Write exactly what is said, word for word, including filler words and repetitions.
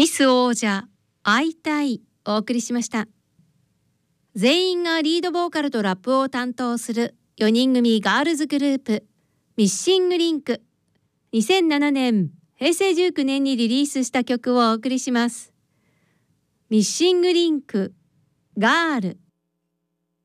ミス王者会いたいお送りしました。全員がリードボーカルとラップを担当するよにん組ガールズグループミッシングリンク。にせんななねんへいせいじゅうきゅうねんにリリースした曲をお送りします。ミッシングリンクガール。